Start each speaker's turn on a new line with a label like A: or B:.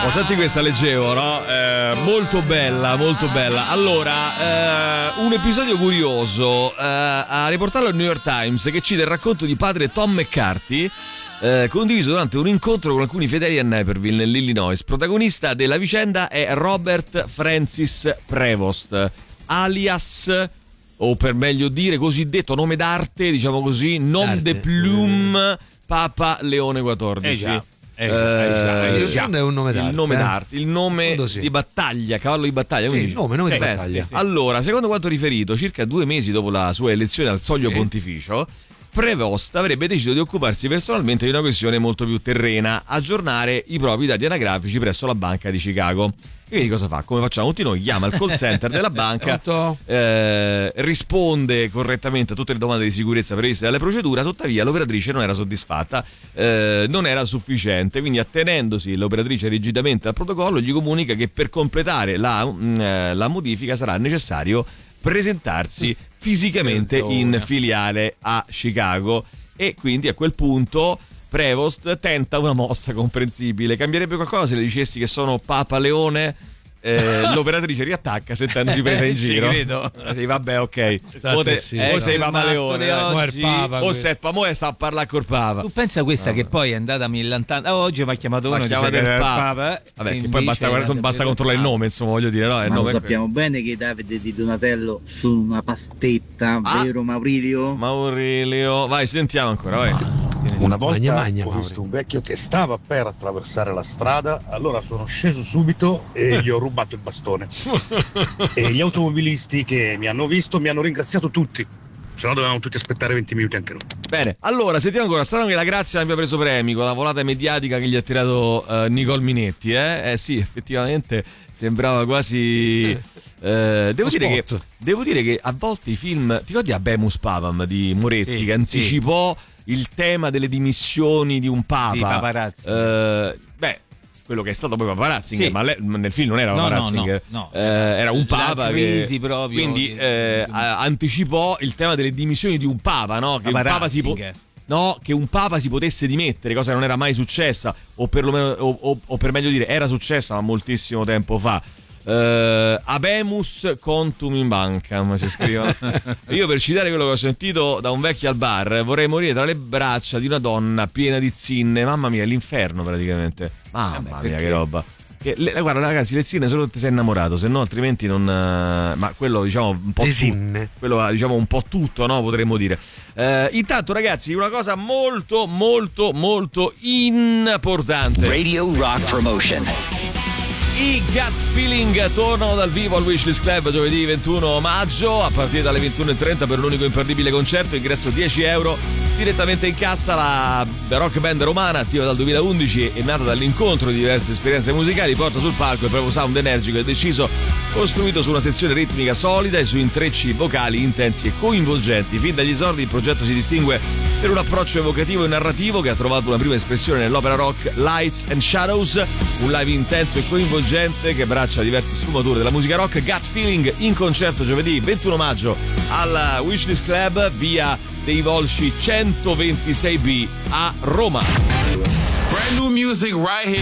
A: senti questa, leggevo, no? Molto bella, molto bella. Allora, un episodio curioso, a riportarlo al New York Times, che cita il racconto di padre Tom McCarthy, condiviso durante un incontro con alcuni fedeli a Naperville, nell'Illinois. Protagonista della vicenda è Robert Francis Prevost, alias, o per meglio dire cosiddetto nome d'arte, diciamo così, nom de plume Papa Leone XIV.
B: Il fondo è un nome d'arte.
A: Il nome d'arte, il nome di battaglia, cavallo di battaglia.
B: Sì, il nome di battaglia.
A: Sì. Allora, secondo quanto riferito, circa 2 mesi dopo la sua elezione al soglio pontificio, Prevost avrebbe deciso di occuparsi personalmente di una questione molto più terrena: aggiornare i propri dati anagrafici presso la banca di Chicago. E quindi cosa fa? Come facciamo tutti noi? Chiama il call center della banca, risponde correttamente a tutte le domande di sicurezza previste dalle procedure. Tuttavia l'operatrice non era soddisfatta, non era sufficiente, quindi attenendosi l'operatrice rigidamente al protocollo, gli comunica che per completare la modifica sarà necessario presentarsi fisicamente in filiale a Chicago. E quindi a quel punto Prevost tenta una mossa comprensibile. Cambierebbe qualcosa se le dicessi che sono Papa Leone? L'operatrice riattacca sentendosi presa in giro.
B: Credo.
A: Sì, vabbè, ok. O sei Papa Leone, o Seppa, mo sta a parlare col Papa.
C: Tu pensa questa che poi è andata millantando. Oggi mi ha chiamato uno, dice che era il Papa.
A: Vabbè, che poi basta controllare il nome, insomma, voglio dire, no?
D: Ma lo sappiamo bene che Davide di Donatello su una pastetta, vero Maurilio?
A: Maurilio, vai, sentiamo ancora, vai.
E: Una volta ho visto un vecchio che stava per attraversare la strada, allora sono sceso subito e gli ho rubato il bastone. E gli automobilisti che mi hanno visto mi hanno ringraziato tutti, se no dovevamo tutti aspettare 20 minuti anche noi.
A: Bene, allora sentiamo ancora. Strano che la Grazia abbia preso premi con la volata mediatica che gli ha tirato Nicole Minetti, sì, effettivamente sembrava quasi devo dire che a volte i film, ti ricordi Habemus Papam di Moretti, che anticipò il tema delle dimissioni di un papa,
C: di Paparazzi.
A: Quello che è stato poi Papa Ratzinger, ma nel film non era Papa Ratzinger, era un papa che proprio quindi anticipò il tema delle dimissioni di un papa, no? Che un papa che un papa si potesse dimettere, cosa che non era mai successa, o perlomeno o per meglio dire era successa ma moltissimo tempo fa. Habemus contum in bancam, ci scrivono. Io, per citare quello che ho sentito da un vecchio al bar, vorrei morire tra le braccia di una donna piena di zinne. Mamma mia, l'inferno praticamente. Mamma mia, che roba. Guarda ragazzi, le zinne solo ti sei innamorato, se no altrimenti non. Ma quello diciamo un po' quello diciamo un po' tutto, no? Potremmo dire. Intanto ragazzi, una cosa molto molto molto importante.
F: Radio Rock Promotion.
A: I Gut Feeling tornano dal vivo al Wishlist Club giovedì 21 maggio a partire dalle 21:30 per l'unico imperdibile concerto. Ingresso €10 direttamente in cassa. La rock band romana, attiva dal 2011 e nata dall'incontro di diverse esperienze musicali, porta sul palco il proprio sound energico e deciso, costruito su una sezione ritmica solida e su intrecci vocali intensi e coinvolgenti. Fin dagli esordi il progetto si distingue per un approccio evocativo e narrativo che ha trovato una prima espressione nell'opera rock Lights and Shadows, un live intenso e coinvolgente che abbraccia diverse sfumature della musica rock. Gut Feeling in concerto giovedì 21 maggio al Wishlist Club, via dei Volsci 126B a Roma.
G: Brand new music right here.